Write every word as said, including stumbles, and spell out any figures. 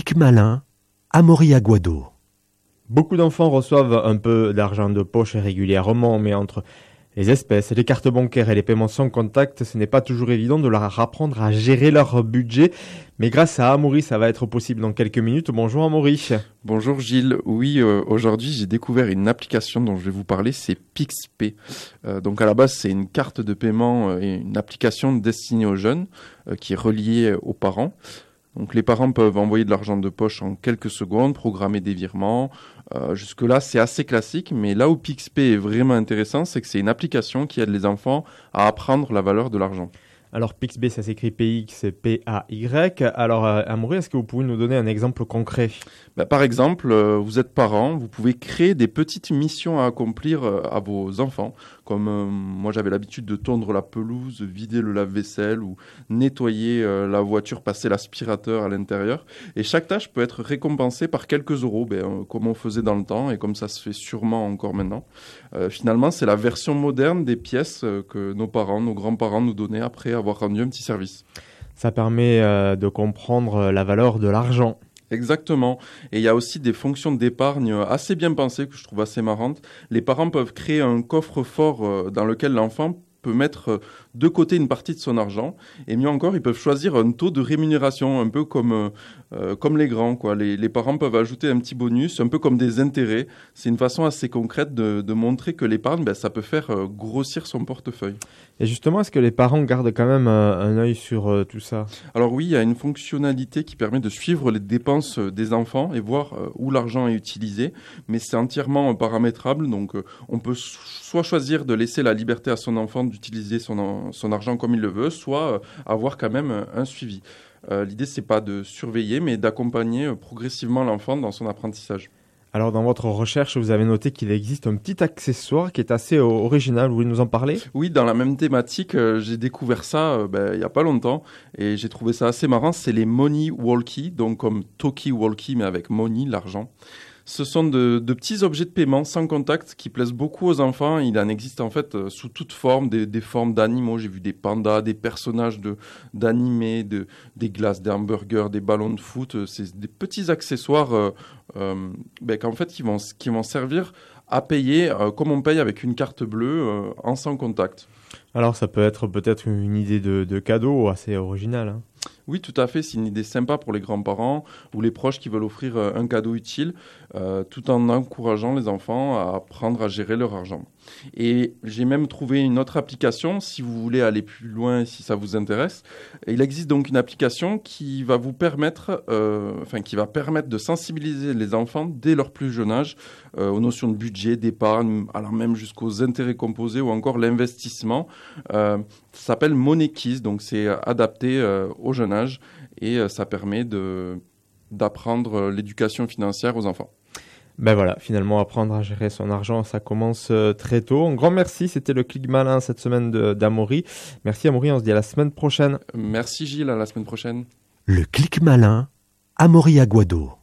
clic malin, Amaury Aguado. Beaucoup d'enfants reçoivent un peu d'argent de poche régulièrement, mais entre les espèces, les cartes bancaires et les paiements sans contact, ce n'est pas toujours évident de leur apprendre à gérer leur budget. Mais grâce à Amaury, ça va être possible dans quelques minutes. Bonjour Amaury. Bonjour Gilles. Oui, euh, aujourd'hui j'ai découvert une application dont je vais vous parler, c'est PixPay. Euh, donc à la base c'est une carte de paiement euh, et une application destinée aux jeunes euh, qui est reliée aux parents. Donc les parents peuvent envoyer de l'argent de poche en quelques secondes, programmer des virements. Euh, jusque-là, c'est assez classique, mais là où PixPay est vraiment intéressant, c'est que c'est une application qui aide les enfants à apprendre la valeur de l'argent. Alors PixPay, ça s'écrit P X P A Y. Alors euh, Amaury, est-ce que vous pouvez nous donner un exemple concret ? Bah, par exemple, euh, vous êtes parent, vous pouvez créer des petites missions à accomplir euh, à vos enfants, comme euh, moi j'avais l'habitude de tondre la pelouse, vider le lave-vaisselle ou nettoyer euh, la voiture, passer l'aspirateur à l'intérieur. Et chaque tâche peut être récompensée par quelques euros, ben, euh, comme on faisait dans le temps et comme ça se fait sûrement encore maintenant. Euh, finalement, c'est la version moderne des pièces euh, que nos parents, nos grands-parents nous donnaient après avoir rendu un petit service. Ça permet euh, de comprendre la valeur de l'argent. Exactement. Et il y a aussi des fonctions d'épargne assez bien pensées que je trouve assez marrantes. Les parents peuvent créer un coffre-fort dans lequel l'enfant peut mettre de côté une partie de son argent. Et mieux encore, ils peuvent choisir un taux de rémunération, un peu comme, euh, comme les grands, quoi. Les, les parents peuvent ajouter un petit bonus, un peu comme des intérêts. C'est une façon assez concrète de, de montrer que l'épargne, ben, ça peut faire euh, grossir son portefeuille. Et justement, est-ce que les parents gardent quand même euh, un œil sur euh, tout ça ? Alors oui, il y a une fonctionnalité qui permet de suivre les dépenses des enfants et voir euh, où l'argent est utilisé, mais c'est entièrement euh, paramétrable, donc euh, on peut soit choisir de laisser la liberté à son enfant d'utiliser son, son argent comme il le veut, soit euh, avoir quand même euh, un suivi. Euh, l'idée, c'est pas de surveiller, mais d'accompagner euh, progressivement l'enfant dans son apprentissage. Alors, dans votre recherche, vous avez noté qu'il existe un petit accessoire qui est assez euh, original. Vous voulez nous en parler ? Oui, dans la même thématique, euh, j'ai découvert ça euh, ben, il n'y a pas longtemps et j'ai trouvé ça assez marrant. C'est les Money Walkie, donc comme Talkie Walkie, mais avec money, l'argent. Ce sont de, de petits objets de paiement sans contact qui plaisent beaucoup aux enfants. Il en existe en fait euh, sous toute forme, des, des formes d'animaux. J'ai vu des pandas, des personnages de, d'animés, de, des glaces, des hamburgers, des ballons de foot. C'est des petits accessoires euh, euh, ben, qu'en fait, qui vont, qui vont servir à payer euh, comme on paye avec une carte bleue euh, en sans contact. Alors, ça peut être peut-être une idée de, de cadeau assez originale, hein. Oui, tout à fait. C'est une idée sympa pour les grands-parents ou les proches qui veulent offrir un cadeau utile, euh, tout en encourageant les enfants à apprendre à gérer leur argent. Et j'ai même trouvé une autre application, si vous voulez aller plus loin, si ça vous intéresse. Il existe donc une application qui va vous permettre, euh, enfin qui va permettre de sensibiliser les enfants dès leur plus jeune âge euh, aux notions de budget, d'épargne, alors même jusqu'aux intérêts composés ou encore l'investissement. Euh, ça s'appelle MoneyKeys, donc c'est adapté euh, au jeune âge et euh, ça permet de, d'apprendre l'éducation financière aux enfants. Ben voilà, finalement, apprendre à gérer son argent, ça commence euh, très tôt. Un grand merci, c'était le Clic Malin cette semaine de, d'Amaury. Merci Amaury, on se dit à la semaine prochaine. Merci Gilles, à la semaine prochaine. Le clic malin, Amaury Aguado.